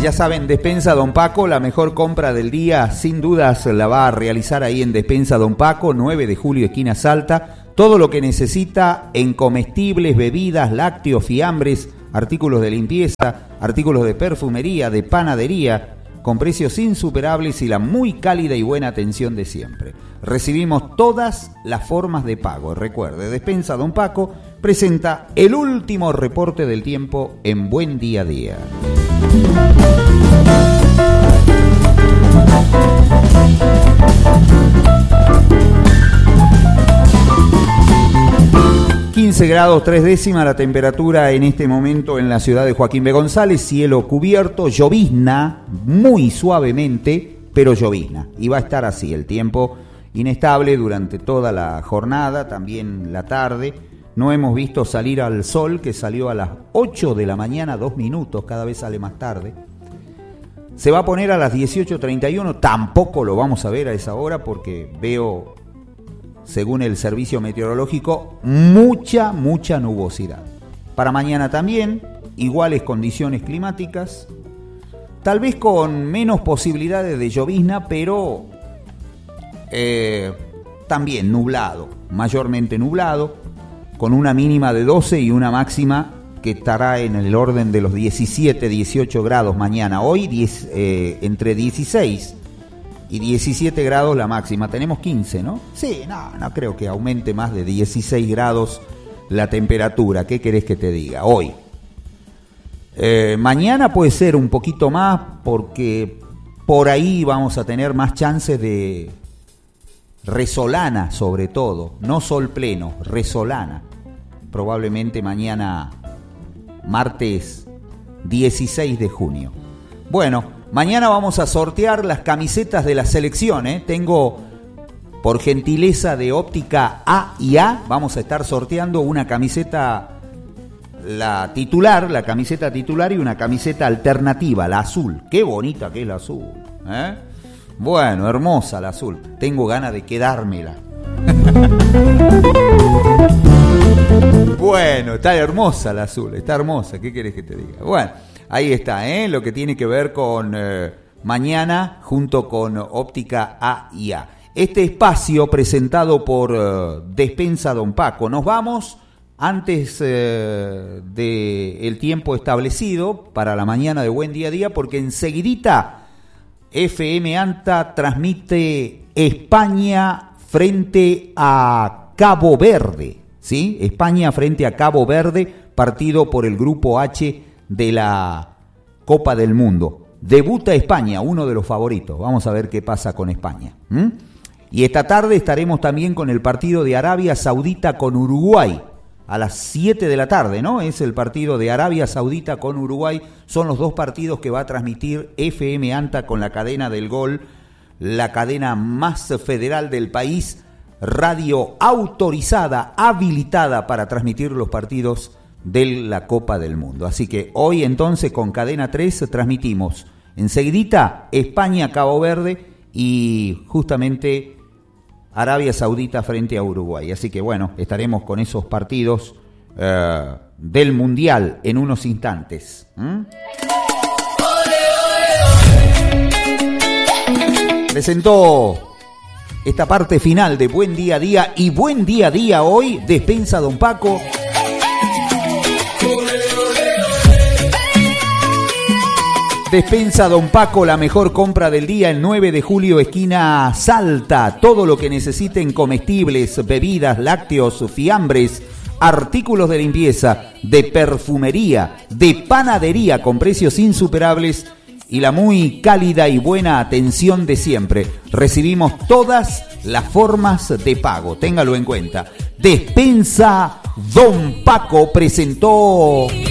Ya saben, Despensa Don Paco, la mejor compra del día, sin dudas la va a realizar ahí en Despensa Don Paco, 9 de julio, esquina Salta. Todo lo que necesita en comestibles, bebidas, lácteos, fiambres, artículos de limpieza, artículos de perfumería, de panadería, con precios insuperables y la muy cálida y buena atención de siempre. Recibimos todas las formas de pago. Recuerde, Despensa Don Paco presenta el último reporte del tiempo en Buen Día a Día. 15 grados 3 décimas la temperatura en este momento en la ciudad de Joaquín B. González, cielo cubierto, llovizna muy suavemente, pero llovizna. Y va a estar así el tiempo inestable durante toda la jornada, también la tarde. No hemos visto salir al sol, que salió a las 8 de la mañana, 2 minutos, cada vez sale más tarde. Se va a poner a las 18:31, tampoco lo vamos a ver a esa hora porque veo, según el servicio meteorológico, mucha nubosidad. Para mañana también, iguales condiciones climáticas, tal vez con menos posibilidades de llovizna, pero también nublado, mayormente nublado, con una mínima de 12 y una máxima que estará en el orden de los 17, 18 grados mañana. Hoy entre 16 y 17 grados la máxima. Tenemos 15, ¿no? Sí, no creo que aumente más de 16 grados la temperatura. ¿Qué querés que te diga? Hoy. Mañana puede ser un poquito más porque por ahí vamos a tener más chances de resolana, sobre todo. No sol pleno, resolana. Probablemente mañana, martes 16 de junio. Bueno, mañana vamos a sortear las camisetas de la selección, ¿eh? Tengo, por gentileza de Óptica A&A, vamos a estar sorteando una camiseta, la camiseta titular y una camiseta alternativa, la azul. Qué bonita que es la azul, ¿eh? Bueno, hermosa la azul. Tengo ganas de quedármela. Bueno, está hermosa la azul, está hermosa. ¿Qué querés que te diga? Bueno, ahí está, lo que tiene que ver con mañana junto con Óptica A&A. Este espacio presentado por Despensa Don Paco. Nos vamos antes del tiempo establecido para la mañana de Buen Día a Día, porque enseguidita FM ANTA transmite España frente a Cabo Verde. ¿Sí? España frente a Cabo Verde, partido por el Grupo H de la Copa del Mundo. Debuta España, uno de los favoritos. Vamos a ver qué pasa con España. Y esta tarde estaremos también con el partido de Arabia Saudita con Uruguay. A las 7 de la tarde, ¿no? Es el partido de Arabia Saudita con Uruguay. Son los dos partidos que va a transmitir FM ANTA con la cadena del Gol, la cadena más federal del país. Radio autorizada, habilitada para transmitir los partidos de la Copa del Mundo. Así que hoy entonces con Cadena 3 transmitimos enseguidita España-Cabo Verde y justamente Arabia Saudita frente a Uruguay. Así que bueno, estaremos con esos partidos del Mundial en unos instantes. Presentó esta parte final de Buen Día a Día y Buen Día a Día hoy, Despensa Don Paco. Despensa Don Paco, la mejor compra del día, el 9 de julio, esquina Salta. Todo lo que necesiten, comestibles, bebidas, lácteos, fiambres, artículos de limpieza, de perfumería, de panadería con precios insuperables y la muy cálida y buena atención de siempre. Recibimos todas las formas de pago, téngalo en cuenta. Despensa Don Paco presentó